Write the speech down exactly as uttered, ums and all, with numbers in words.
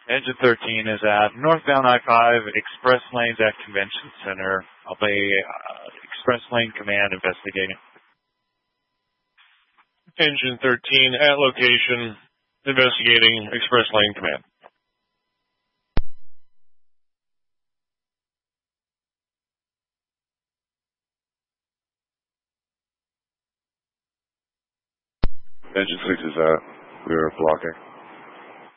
Engine thirteen is at northbound I five, express lanes at Convention Center. I'll be uh, express lane command investigating. Engine thirteen at location, investigating express lane command. Engine six is at, we are blocking.